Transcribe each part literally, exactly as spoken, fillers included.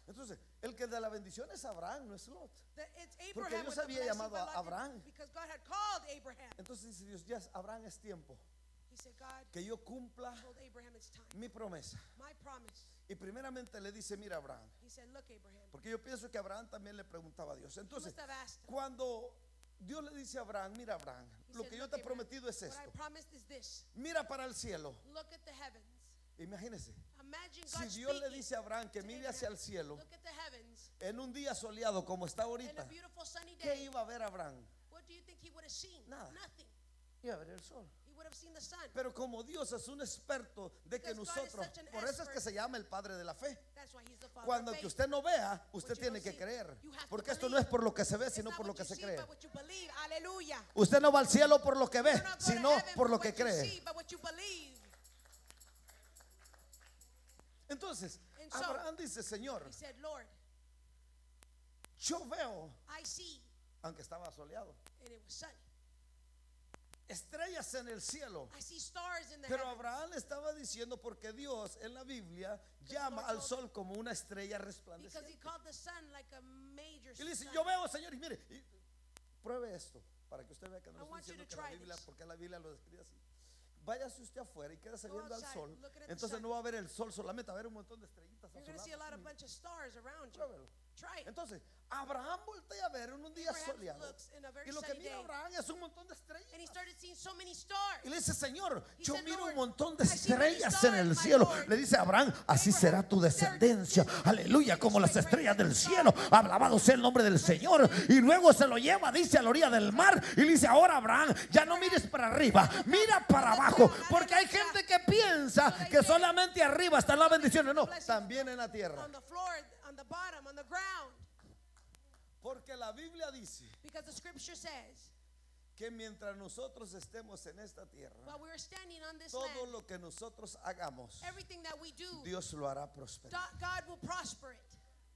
Entonces, el que da la bendición es Abraham, no es Lot. That it's Porque Abraham Dios with the había blessing, llamado but a Lot Abraham. didn't, because God had called Abraham. Entonces dice Dios, ya Abraham, es tiempo He said, God que yo cumpla told Abraham it's time. mi promesa. My promise. Y primeramente le dice, mira Abraham, He said, look, Abraham. porque yo pienso que Abraham también le preguntaba a Dios. He Entonces, must have asked him. cuando Dios le dice a Abraham, mira Abraham, He lo said, que yo "Look, te he Abraham, prometido es what I esto. promised is this. Mira para el cielo. Look at the heavens. Imagínese, Imagine si God Dios le speaking dice a Abraham que to mire hacia el Abraham. cielo Look at the heavens en un día soleado como está in a ahorita, beautiful sunny ¿qué day. iba a ver Abraham? What do you think he would have seen? Nada. Nothing. Iba a ver el sol. He would have seen the sun. Pero como Dios es un experto de que Because God is nosotros, such an por eso es que expert. se llama el Padre de la fe. That's why he's the father Cuando of que faith. usted no vea, usted What you tiene don't que see, creer. you have to Porque esto no believe. es por lo que se ve, It's sino not por lo what que you se see, cree. but what you believe. Hallelujah. Usted no va al cielo por lo que ve, You're not going to sino heaven por lo for que what you cree. see, but what you believe. Entonces, And so, Abraham dice, Señor, He said, Lord, yo veo, I see, aunque estaba soleado, and it was sunny. estrellas en el cielo. I see stars in the Pero heavens. Abraham le estaba diciendo, porque Dios en la Biblia llama al sol como una estrella Because he resplandeciente. called the sun like a major Y le dice, sun. yo veo, Señor, y mire, y pruebe esto, para que usted vea que no I estoy want you diciendo to que la try Biblia, this. porque la Biblia lo describe así. Váyase usted afuera y quédese Go viendo al outside, sol. looking at the Entonces sun. no va a ver el sol solamente, va a ver un montón de estrellitas a You're su going to see a lot lado. of bunch of stars around you. Pruébelo. Try it. Entonces, Abraham voltea a ver en un día Abraham soleado. looks in a very Y lo que sunny mira day. Abraham es un montón de And he estrellas. started seeing so many stars. Y le dice, Señor, He yo said, miro un Lord, montón de I see many estrellas en el stars, my cielo. Lord. Le dice a Abraham, así Abraham, será tu their descendencia. descendants Aleluya, will como be las great estrellas del like cielo. stars. Alabado sea el nombre del Señor. Y luego se lo lleva, dice, a la orilla del mar. Y le dice, ahora Abraham, ya no mires para arriba, mira para abajo. Porque hay gente que piensa que solamente arriba están las bendiciones. No, también en la tierra. On the floor, on the bottom, on the ground. Porque la Biblia dice Because the scripture says, que mientras nosotros estemos en esta tierra, while we're standing on this todo land, lo que nosotros hagamos, everything that we do, Dios lo hará prosperar. Do- God will prosper it.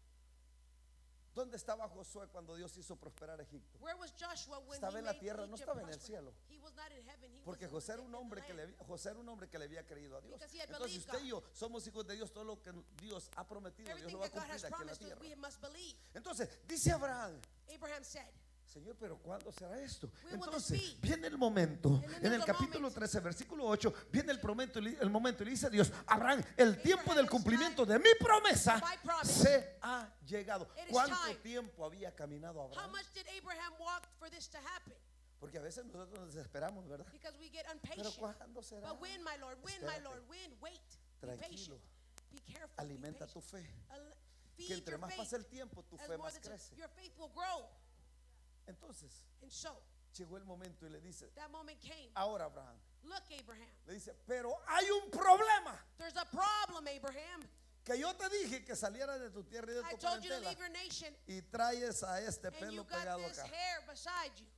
¿Dónde estaba Josué cuando Dios hizo prosperar a Egipto? Where was Joshua when Estaba he en la made tierra, no Egypt estaba en el prosper? cielo. He was not in heaven, he Porque was José era in un the hombre que le land. había, José era un hombre que le había creído a Dios. Because he had Entonces believed usted y God. yo somos hijos de Dios. Todo lo que Dios ha prometido, Dios Everything lo va a that God has cumplir aquí en la promised us, tierra. we must believe. Entonces dice Abraham, Abraham said, Señor, pero ¿cuándo será esto? When will Entonces this be? viene el momento, And then en there's el a capítulo moment. trece, versículo ocho, viene el momento, el momento y le dice a Dios, Abraham, el tiempo del it's cumplimiento time. de mi promesa My promise. se ha llegado. It is ¿Cuánto time. tiempo había caminado how Abraham? much did Abraham walk for this to happen? Porque a veces nosotros nos desesperamos, ¿verdad? Because we get Pero impatient. ¿cuándo será? But when, my Lord, when, my Espérate. Lord, when, wait. Be Tranquilo. patient. Be careful. Alimenta be tu patient. fe. Al- Que Feed entre your más faith. pasa el tiempo, tu As fe more más the time, crece. your faith will grow. Entonces And so, llegó el momento y le dice, that moment came. ahora Abraham, Look, Abraham, le dice, pero hay un problema. there's a problem, Abraham. Que yo te dije que salieras de tu tierra y de I tu told you to parentela leave your nation, y traes a este and you pelo got pegado this acá. hair beside you.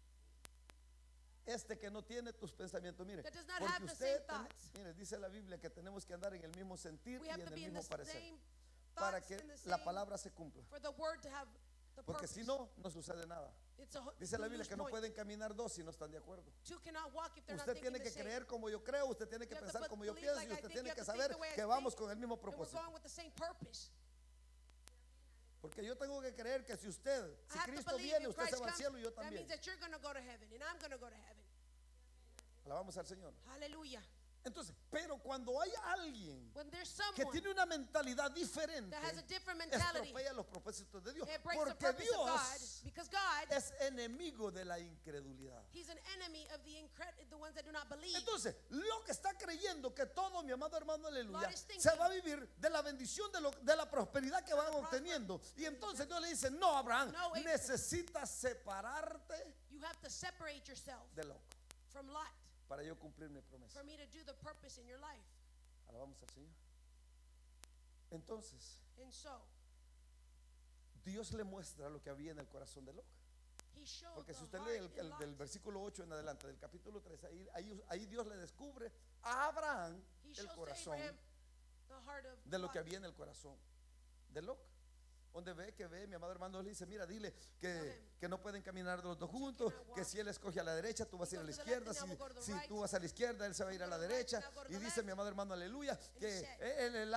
Este que no tiene tus pensamientos, mire, That does not porque have the usted, same ten- thoughts. mire, dice la Biblia que tenemos que andar en el mismo sentir We y have en to el be in mismo the parecer same para thoughts, que in the la same, palabra se cumpla. for the word to have the Porque purpose. si no, no sucede nada. It's a, Dice la you Biblia lose que no point. pueden caminar dos si no están de acuerdo. Two cannot walk if they're not Usted thinking tiene the que same. creer como yo creo, usted tiene que You have to pensar put- como yo believe pienso like y I usted think, tiene you que have to think saber the way I que think, vamos con el mismo and we're propósito. going with the same purpose. Porque yo tengo que creer que si usted, I si have to Cristo believe viene, if usted se Christ va al comes, cielo y yo that también. means that you're going to go to heaven and I'm going to go to heaven. Alabamos al Señor. Hallelujah. Entonces, pero cuando hay alguien When there's que someone tiene una mentalidad diferente, that has a different mentality, estropea los propósitos de Dios. it breaks the Porque purpose of God, Dios because God, es enemigo de la incredulidad. He's an enemy of the incred- the ones that do not believe. Entonces, lo que está creyendo que todo, mi amado hermano, aleluya, God is thinking se va a vivir de la bendición, de, lo, de la prosperidad que van obteniendo. Y entonces Dios le dice, no, Abraham, No, Abraham. necesitas separarte You have to separate yourself de Lot from Lot para yo cumplir mi promesa. for me to do the purpose in your life. Alabamos al Señor. Entonces, And so, Dios le muestra lo que había en el corazón de Lot. He showed Porque si the usted heart lee el, in el- Lot. del versículo ocho en adelante, del capítulo tres, ahí, ahí, ahí Dios le descubre a Abraham He el shows to corazón Abraham the heart of de lo Lot. que había en el corazón de Lot. Donde ve que ve, mi amado hermano le dice, mira, dile que, Amen. que no pueden caminar los dos juntos, cannot walk. que si él escoge a la derecha, tú vas a ir a la goes to the izquierda, left, and I si, will go to the si right. tú vas a la izquierda, él se va a ir a go la to the right, derecha. and I'll go to Y the dice left. mi amado hermano, aleluya, he que said, él, él